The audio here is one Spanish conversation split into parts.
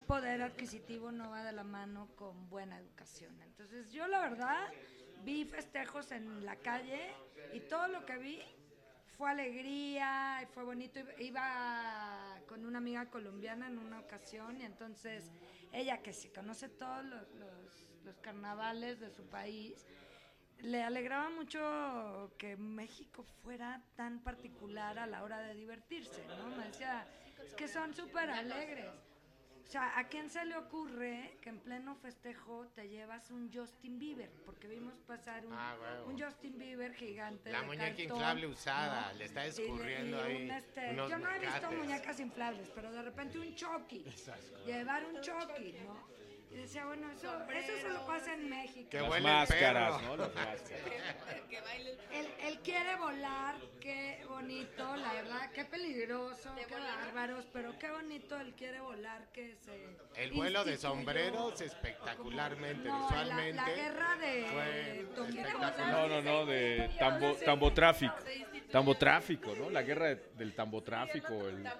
poder adquisitivo no va de la mano con buena educación. Entonces yo la verdad vi festejos en la calle y todo lo que vi fue alegría, fue bonito. Iba con una amiga colombiana en una ocasión y entonces ella, que sí conoce todos los carnavales de su país, le alegraba mucho que México fuera tan particular a la hora de divertirse, ¿no? Me decía, es que son súper alegres. O sea, ¿a quién se le ocurre que en pleno festejo te llevas un Justin Bieber? Porque vimos pasar un Justin Bieber gigante la de muñeca cartón, inflable usada, ¿no? le está escurriendo ahí unos Yo no he visto mecates. muñecas inflables, pero de repente un Chucky, llevar un Chucky, ¿no? Y decía, bueno, eso solo pasa en México. Que Las huele máscaras, el ¿no? Las máscaras. Que baile el Él quiere volar, qué bonito, la verdad, qué peligroso, qué bárbaros, pero qué bonito él quiere volar, que se El vuelo de instituyó. sombreros espectacularmente, No, visualmente. la guerra de fue Tombito. No, de tambotráfico. Tambotráfico, ¿no? La guerra del tambotráfico, o el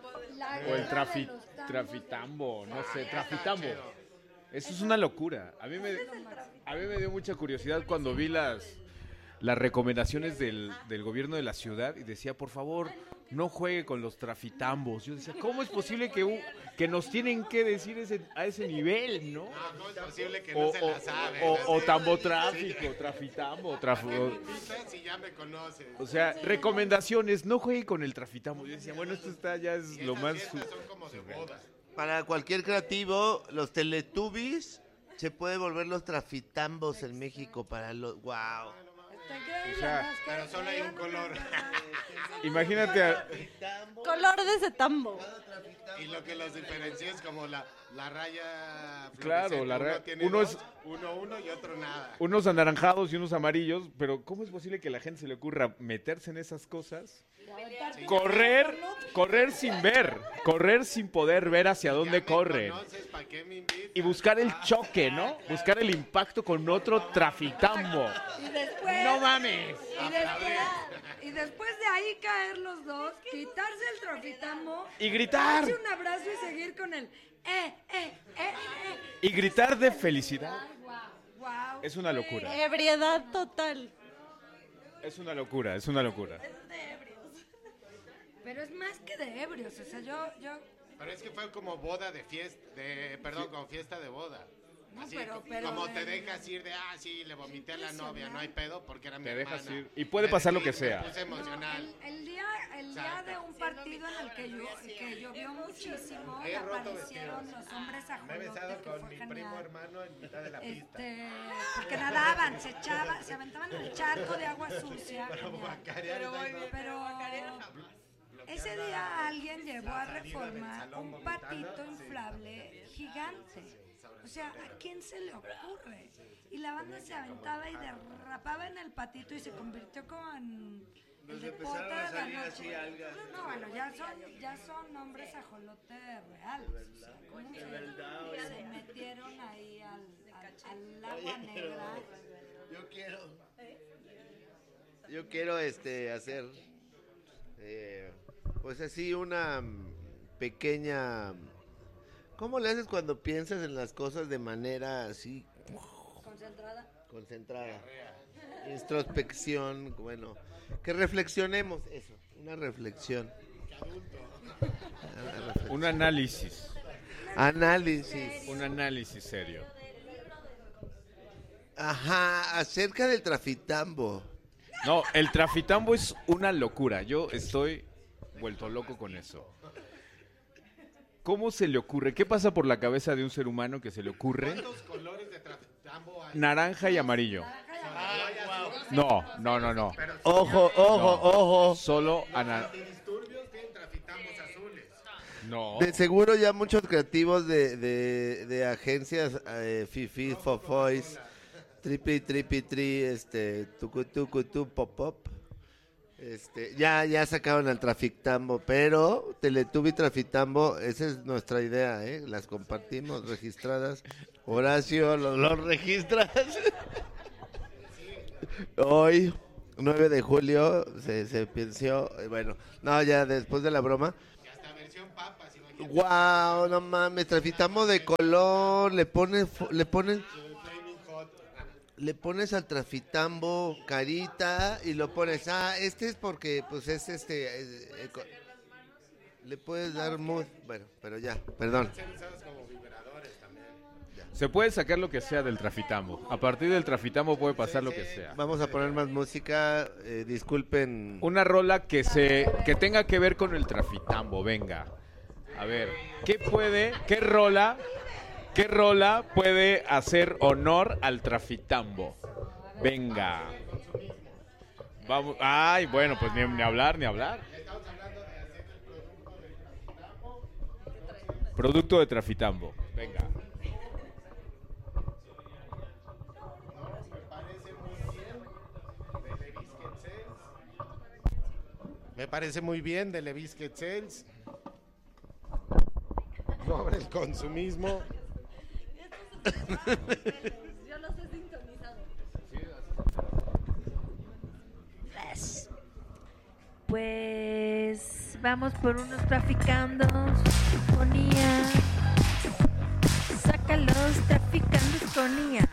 trafitambo, no sé, trafitambo. Eso es una locura. A mí me dio mucha curiosidad cuando vi las recomendaciones del gobierno de la ciudad y decía, por favor, no juegue con los trafitambos. Yo decía, ¿cómo es posible que nos tienen que decir a ese nivel, no? ¿Cómo es posible que no se la sabe? O tambotráfico, trafitambo, Si ya me conoces. O sea, recomendaciones, no juegue con el trafitambo. Yo decía, bueno, esto ya es lo más... Son como de boda. Para cualquier creativo, los Teletubbies se puede volver los trafitambos en México para los... ¡Wow! Está increíble, O sea, ¿no? Es que pero solo hay un color. Imagínate, color de ese tambo. Y lo que los diferencia es como la raya. Claro, la raya. Uno tiene uno y otro nada. unos anaranjados y unos amarillos, pero ¿cómo es posible que a la gente se le ocurra meterse en esas cosas? Correr sin ver, correr sin poder ver hacia dónde corren. ¿Para qué me invitas? Y buscar el choque, ¿no? Buscar el impacto con otro trafitambo. Y después, ¡No mames! y después de ahí caer los dos, quitarse el trafitambo, Y gritar. darse un abrazo y seguir con el Y gritar de felicidad. Wow. Es una locura. Ebriedad total. Es una locura, es una locura. Pero es más que de ebrios, o sea, yo Pero es que fue como boda de fiesta, como fiesta de boda. No, Así, pero como te dejas ir de, sí, le vomité a la novia, no hay pedo porque era mi Te hermana. dejas ir. Y puede pasar lo que sea. Me puse emocional. el día de un partido en el que llovió muchísimo y He roto aparecieron vestidos. los hombres Me he ajolote, besado que con fue mi genial. primo hermano en mitad de la pista. Porque nadaban, se aventaban en el charco de agua sucia. Pero genial. guacarear Pero ese día alguien llevó a Reforma un patito inflable gigante. O sea, ¿a quién se le ocurre? Y la banda se aventaba y derrapaba en el patito y se convirtió como en el deporte de la noche. No, bueno, ya son hombres ajolote reales. O sea, ¿cómo se metieron ahí al agua negra? Yo quiero hacer pues así una pequeña... ¿Cómo le haces cuando piensas en las cosas de manera así concentrada? Introspección, bueno, que reflexionemos eso, una reflexión. Un análisis. Análisis. Un análisis serio. Ajá, acerca del trafitambo. No, el trafitambo es una locura. Yo estoy vuelto loco con eso. ¿Cómo se le ocurre? ¿Qué pasa por la cabeza de un ser humano que se le ocurre? ¿Cuántos colores de trafitambo hay? Naranja y amarillo. No. Ojo. Solo Antidisturbios tienen trafitambos azules. No. De seguro ya muchos creativos de agencias Fifi, Fofois, Tripi, Tucu, Pop, ya sacaron al Trafitambo, pero Teletubby Trafitambo, esa es nuestra idea, las compartimos registradas. Horacio, ¿los registras? Hoy, 9 de julio, se pensó, bueno, no, ya después de la broma. Y hasta versión papas, imagínate. Wow, no mames, Trafitambo de color, le pones al Trafitambo carita y lo pones, este es porque pues es le puedes dar mood, bueno, pero ya, perdón. Se puede sacar lo que sea del Trafitambo. A partir del Trafitambo puede pasar lo que sea. Vamos a poner más música, disculpen. Una rola que tenga que ver con el Trafitambo, venga. A ver, qué rola puede hacer honor al Trafitambo? Venga. Vamos, ay, bueno, pues ni hablar. Producto de Trafitambo, venga. Me parece muy bien de Levi's Quetzels. Sobre el consumismo. Yo los he sintonizado. Pues vamos por unos traficando sinfonía. Sácalos traficando sinfonía.